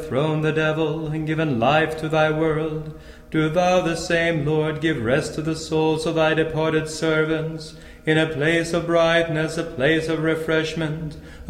thrown the devil, and given life to thy world. Do thou the same, Lord, give rest to the souls of thy departed servants, in a place of brightness, a place of refreshment,